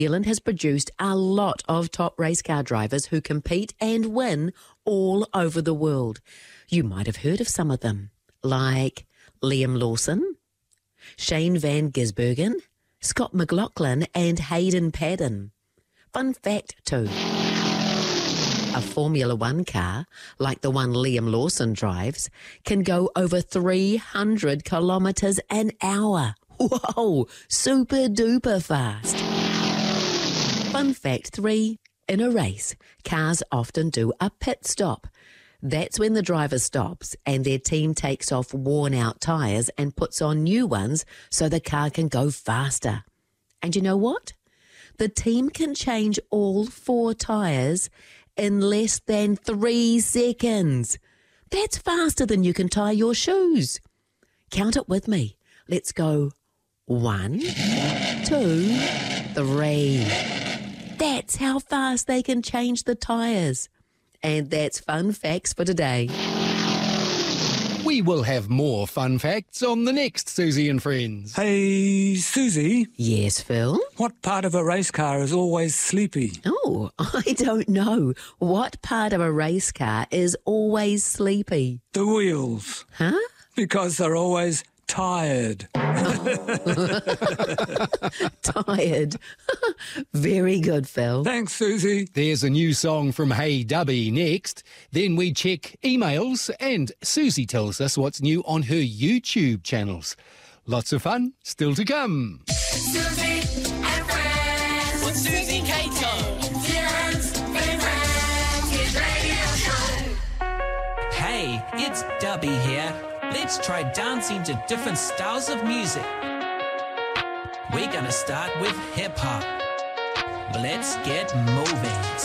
Zealand has produced a lot of top race car drivers who compete and win all over the world. You might have heard of some of them, like Liam Lawson, Shane Van Gisbergen, Scott McLaughlin and Hayden Paddon. Fun fact too, a Formula One car, like the one Liam Lawson drives, can go over 300 kilometres an hour. Whoa, super duper fast. Fun fact 3, in a race, cars often do a pit stop. That's when the driver stops and their team takes off worn-out tyres and puts on new ones so the car can go faster. And you know what? The team can change all 4 tyres in less than 3 seconds. That's faster than you can tie your shoes. Count it with me. Let's go 1, 2, 3. That's how fast they can change the tyres. And that's Fun Facts for today. We will have more fun facts on the next Susie and Friends. Hey, Susie. Yes, Phil? What part of a race car is always sleepy? Oh, I don't know. What part of a race car is always sleepy? The wheels. Huh? Because they're always tired. Tired. Very good, Phil. Thanks, Susie. There's a new song from Hey Dubby next. Then we check emails and Susie tells us what's new on her YouTube channels. Lots of fun still to come. Susie and Friends with Susie Cato. Zealand's favourite hit radio show. Hey, it's Dubby here. Let's try dancing to different styles of music. We're gonna start with hip-hop. Let's get moving.